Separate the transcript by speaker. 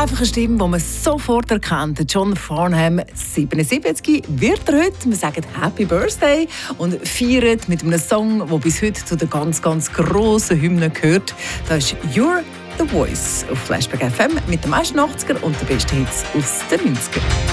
Speaker 1: einfach eine Stimme, die man sofort erkennt. John Farnham, 77, wird er heute. Wir sagen Happy Birthday und feiern mit einem Song, der bis heute zu den ganz, ganz grossen Hymnen gehört. Das ist «You're the Voice» auf Flashback FM mit den meisten 80er und den besten Hits aus den 90er.